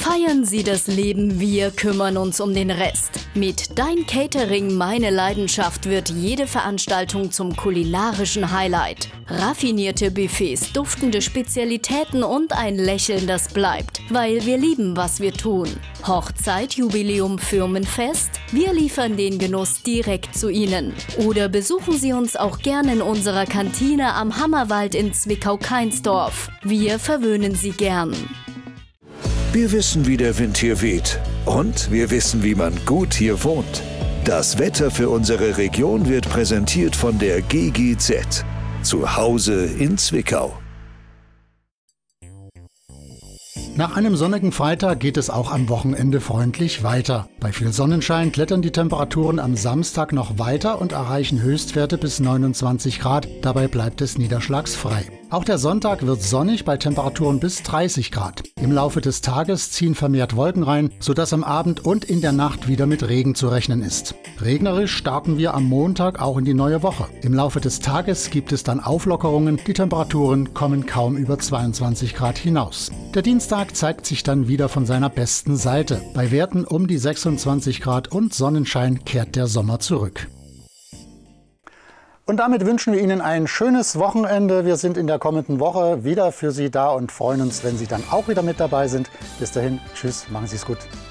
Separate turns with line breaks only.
Feiern Sie das Leben, wir kümmern uns um den Rest. Mit Dein Catering, meine Leidenschaft wird jede Veranstaltung zum kulinarischen Highlight. Raffinierte Buffets, duftende Spezialitäten und ein Lächeln, das bleibt, weil wir lieben, was wir tun. Hochzeit, Jubiläum, Firmenfest? Wir liefern den Genuss direkt zu Ihnen. Oder besuchen Sie uns auch gerne in unserer Kantine am Hammerwald in Zwickau-Kainsdorf. Wir verwöhnen Sie gern.
Wir wissen, wie der Wind hier weht. Und wir wissen, wie man gut hier wohnt. Das Wetter für unsere Region wird präsentiert von der GGZ. Zu Hause in Zwickau.
Nach einem sonnigen Freitag geht es auch am Wochenende freundlich weiter. Bei viel Sonnenschein klettern die Temperaturen am Samstag noch weiter und erreichen Höchstwerte bis 29 Grad. Dabei bleibt es niederschlagsfrei. Auch der Sonntag wird sonnig bei Temperaturen bis 30 Grad. Im Laufe des Tages ziehen vermehrt Wolken rein, sodass am Abend und in der Nacht wieder mit Regen zu rechnen ist. Regnerisch starten wir am Montag auch in die neue Woche. Im Laufe des Tages gibt es dann Auflockerungen, die Temperaturen kommen kaum über 22 Grad hinaus. Der Dienstag zeigt sich dann wieder von seiner besten Seite. Bei Werten um die 26 Grad und Sonnenschein kehrt der Sommer zurück. Und damit wünschen wir Ihnen ein schönes Wochenende. Wir sind in der kommenden Woche wieder für Sie da und freuen uns, wenn Sie dann auch wieder mit dabei sind. Bis dahin, tschüss, machen Sie es gut.